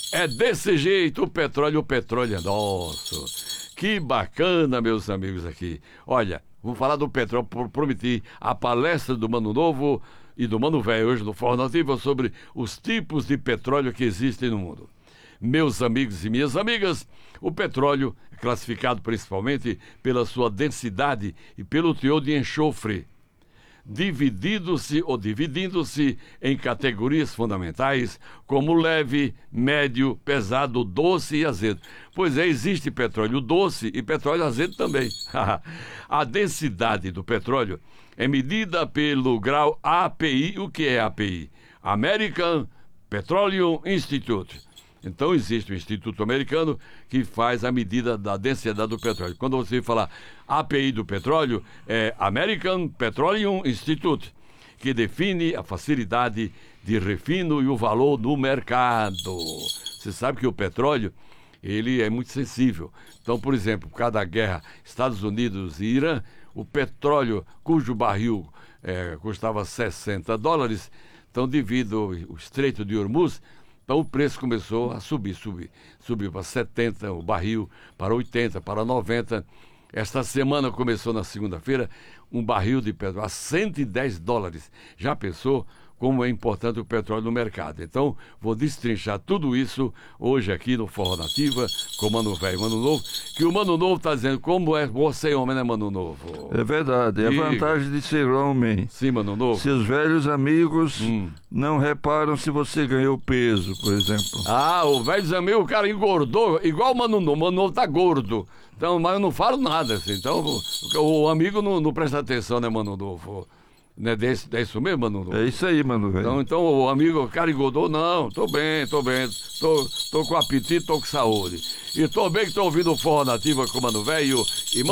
É desse jeito o petróleo é nosso. Que bacana, meus amigos aqui. Olha, vou falar do petróleo, prometi a palestra do Mano Novo e do Mano Velho hoje no Forró Nativa sobre os tipos de petróleo que existem no mundo. Meus amigos e minhas amigas, o petróleo é classificado principalmente pela sua densidade e pelo teor de enxofre, dividindo-se em categorias fundamentais como leve, médio, pesado, doce e azedo. Pois é, existe petróleo doce e petróleo azedo também. A densidade do petróleo é medida pelo grau API. O que é API? American Petroleum Institute. Então existe um instituto americano que faz a medida da densidade do petróleo. Quando você falar API do petróleo, é American Petroleum Institute, que define a facilidade de refino e o valor no mercado. Você sabe que o petróleo, ele é muito sensível. Então, por exemplo, cada guerra, Estados Unidos e Irã, o petróleo cujo barril custava $60, então devido ao Estreito de Hormuz, então o preço começou a subir. Subiu para 70 o barril, para 80, para 90. Esta semana começou na segunda-feira um barril de petróleo a $110. Já pensou como é importante o petróleo no mercado? Então, vou destrinchar tudo isso hoje aqui no Forró Nativa, com o Mano Velho e Mano Novo, que o Mano Novo está dizendo como é você homem, né, Mano Novo? É verdade, é a vantagem de ser homem. Sim, Mano Novo. Seus velhos amigos não reparam se você ganhou peso, por exemplo. Ah, o velho amigo, o cara engordou, igual o Mano Novo. O Mano Novo tá gordo. Então, mas eu não falo nada, assim. Então, o amigo não presta atenção, né, Mano Novo? Não é isso mesmo, Mano Novo? É isso aí, Mano Velho. Então o amigo, o cara engordou, não, tô bem, tô com apetite, tô com saúde. E tô bem que tô ouvindo o Forró Nativa com o Mano Velho e